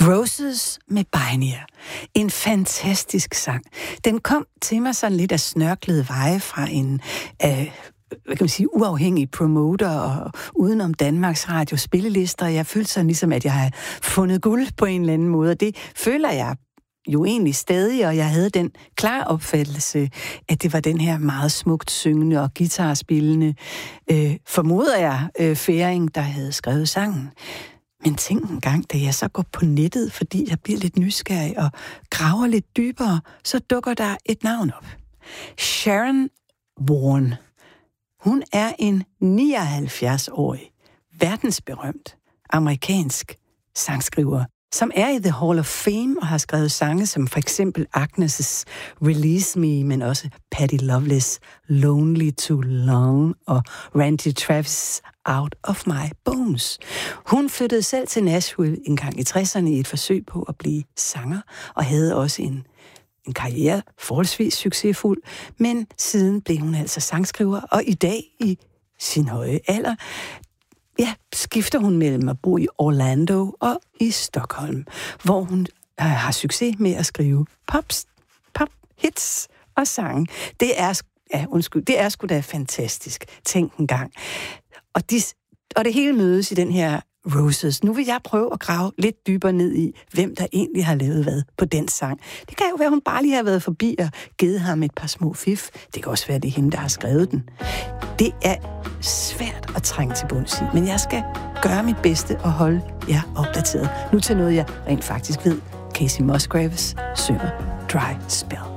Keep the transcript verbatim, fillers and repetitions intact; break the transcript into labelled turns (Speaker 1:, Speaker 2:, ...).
Speaker 1: Roses med Pioneer. En fantastisk sang. Den kom til mig sådan lidt af snørklede veje fra en øh, hvad kan man sige, uafhængig promoter og udenom Danmarks Radio spillelister. Jeg følte sådan ligesom, at jeg har fundet guld på en eller anden måde. Det føler jeg jo egentlig stadig, og jeg havde den klare opfattelse, at det var den her meget smukt syngende og guitarspillende, øh, formoder jeg, øh, færing, der havde skrevet sangen. Men tænk en gang, da jeg så går på nettet, fordi jeg bliver lidt nysgerrig og graver lidt dybere, så dukker der et navn op. Sharon Warren. Hun er en nioghalvfjerds-årig, verdensberømt amerikansk sangskriver, som er i The Hall of Fame og har skrevet sange som for eksempel Agnes' Release Me, men også Patti Loveless' Lonely Too Long og Randy Travis' Out of My Bones. Hun flyttede selv til Nashville en gang i tresserne i et forsøg på at blive sanger, og havde også en, en karriere forholdsvis succesfuld, men siden blev hun altså sangskriver, og i dag i sin høje alder, ja, skifter hun mellem at bo i Orlando og i Stockholm, hvor hun øh, har succes med at skrive pops, pop hits og sange. Det er, ja, undskyld, det er sgu da fantastisk. Tænk en gang. Og, de, og det hele mødes i den her Roses. Nu vil jeg prøve at grave lidt dybere ned i, hvem der egentlig har lavet hvad på den sang. Det kan jo være, hun bare lige har været forbi og givet ham et par små fif. Det kan også være, det er hende, der har skrevet den. Det er svært at trænge til bunds i, men jeg skal gøre mit bedste og holde jer opdateret. Nu til noget, jeg rent faktisk ved. Casey Musgraves synger Dry Spell.